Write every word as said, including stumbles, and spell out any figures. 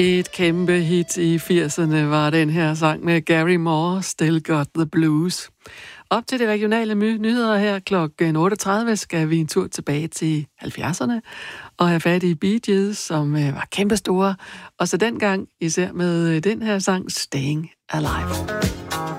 Et kæmpe hit i firserne var den her sang med Gary Moore, Still Got the Blues. Op til de regionale my- nyheder her klokken otteogtredive skal vi en tur tilbage til halvfjerdserne og have fat i Bee Gees, som øh, var kæmpestore. Og så dengang især med øh, den her sang, Staying Alive.